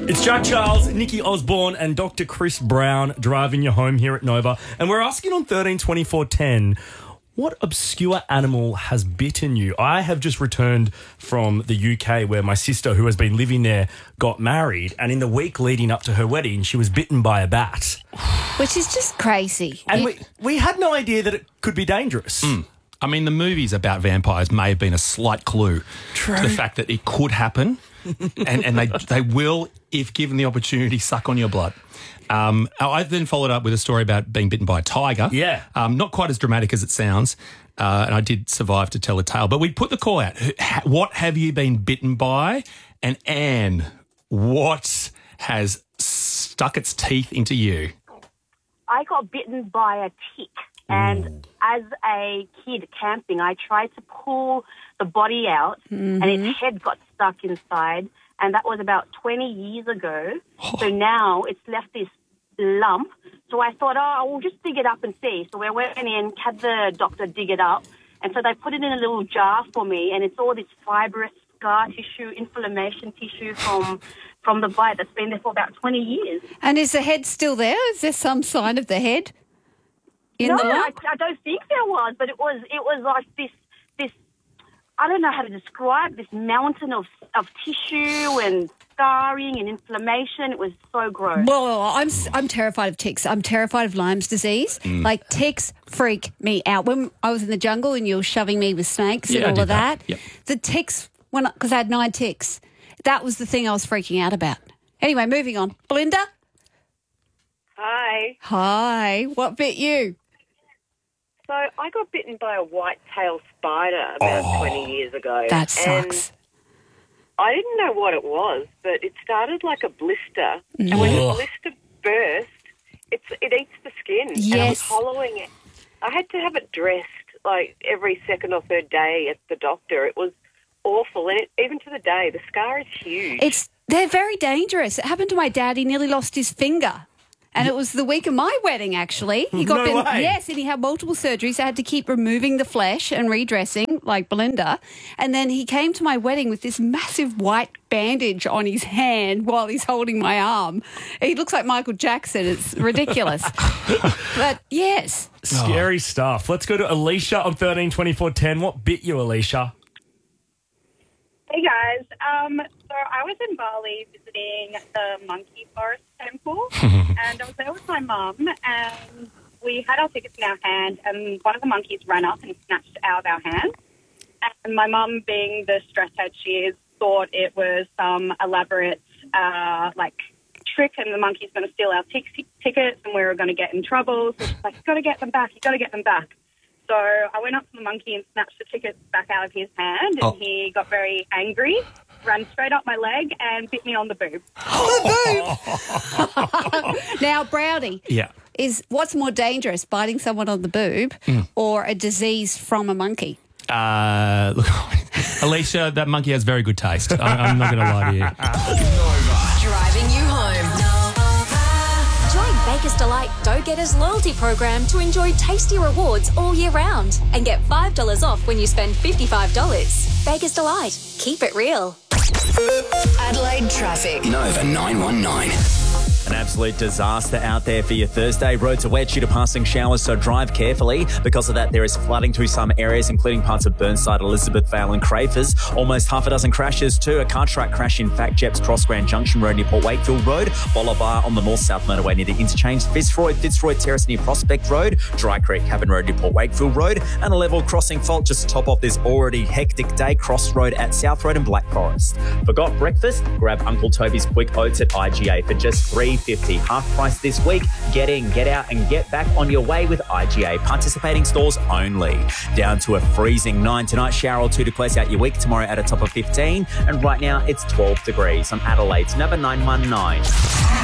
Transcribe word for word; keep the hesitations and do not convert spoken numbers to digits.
It's Jack Charles, Nikki Osborne and Doctor Chris Brown driving you home here at Nova. And we're asking on thirteen twenty-four ten, what obscure animal has bitten you? I have just returned from the U K where my sister, who has been living there, got married. And in the week leading up to her wedding, she was bitten by a bat. Which is just crazy. And It- we, we had no idea that it could be dangerous. Mm. I mean, the movies about vampires may have been a slight clue True. to the fact that it could happen, and, and they they will, if given the opportunity, suck on your blood. Um, I then followed up with a story about being bitten by a tiger. Yeah. Um, not quite as dramatic as it sounds, uh, and I did survive to tell the tale. But we put the call out. Ha- What have you been bitten by? And Anne, what has stuck its teeth into you? I got bitten by a tick. And as a kid camping, I tried to pull the body out and its head got stuck inside. And that was about twenty years ago. So now it's left this lump. So I thought, oh, we'll just dig it up and see. So we went in, had the doctor dig it up. And so they put it in a little jar for me. And it's all this fibrous scar tissue, inflammation tissue from from the bite that's been there for about twenty years. And is the head still there? Is there some sign of the head in no, the I, lump? I don't think there was, but it was it was like this this I don't know how to describe this mountain of of tissue and scarring and inflammation. It was so gross. Well, I'm s- I'm terrified of ticks. I'm terrified of Lyme's disease. Mm. Like, ticks freak me out. When I was in the jungle and you were shoving me with snakes Yeah, I and all did of that. that, Yep. the ticks, when because I had nine ticks, that was the thing I was freaking out about. Anyway, moving on. Belinda? Hi. Hi. What bit you? So I got bitten by a white-tailed spider about twenty years ago. That sucks. And I didn't know what it was, but it started like a blister. And when the Ugh. blister burst, it's, it eats the skin. And I was Yes. hollowing it. I had to have it dressed like every second or third day at the doctor. It was awful. And it, even to the day, the scar is huge. It's They're very dangerous. It happened to my dad. He nearly lost his finger. And it was the week of my wedding, actually. He got No bitten. way. Yes, and he had multiple surgeries. I had to keep removing the flesh and redressing, like Belinda. And then he came to my wedding with this massive white bandage on his hand while he's holding my arm. He looks like Michael Jackson. It's ridiculous. But yes. Scary stuff. Let's go to Alicia on thirteen twenty-four ten. What bit you, Alicia? Hey guys, um, so I was in Bali visiting the Monkey Forest Temple, and I was there with my mum, and we had our tickets in our hand, and one of the monkeys ran up and snatched it out of our hands. And my mum, being the stress head she is, thought it was some elaborate, uh, like, trick, and the monkey's going to steal our t- tickets, and we were going to get in trouble. So she's like, "You've got to get them back. You've got to get them back." So I went up to the monkey and snatched the tickets back out of his hand, and Oh. he got very angry, ran straight up my leg and bit me on the boob. Now, Brownie, Yeah. is what's more dangerous, biting someone on the boob or a disease from a monkey? Uh, look, Alicia, that monkey has very good taste. I, I'm not going to lie to you. Driving you home. Join Baker's Delight Go-Getters loyalty program to enjoy tasty rewards all year round and get five dollars off when you spend fifty-five dollars. Baker's Delight. Keep it real. Adelaide traffic. Nova nine one nine. An absolute disaster out there for your Thursday. Roads are wet due to passing showers, so drive carefully. Because of that, there is flooding through some areas, including parts of Burnside, Elizabethvale and Crafers. Almost half a dozen crashes too. A car truck crash in Fact Jeps Cross Grand Junction Road near Port Wakefield Road. Bolivar on the north-south motorway near the interchange. Fitzroy, Fitzroy Terrace near Prospect Road. Dry Creek Cabin Road near Port Wakefield Road. And a level crossing fault just to top off this already hectic day. Cross Road at South Road and Black Forest. Forgot breakfast? Grab Uncle Toby's Quick Oats at I G A for just three dollars fifty. Half price this week. Get in, get out and get back on your way with I G A. Participating stores only. Down to a freezing nine tonight. Shower or two to close out your week. Tomorrow at a top of fifteen. And right now it's twelve degrees on Adelaide's Nova nine one nine.